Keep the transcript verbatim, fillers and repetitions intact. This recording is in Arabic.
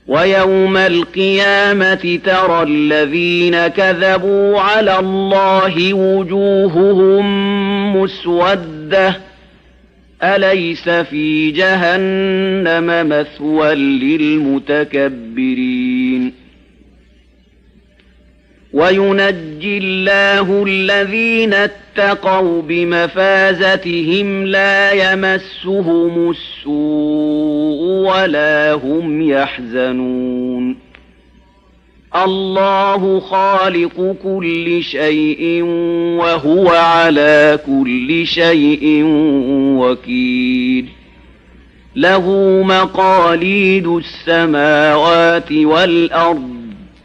ويوم القيامة ترى الذين كذبوا على الله وجوههم مسودة أليس في جهنم مثوى للمتكبرين وينجي الله الذين اتقوا بمفازتهم لا يمسهم السوء ولا هم يحزنون الله خالق كل شيء وهو على كل شيء وكيل له مقاليد السماوات والأرض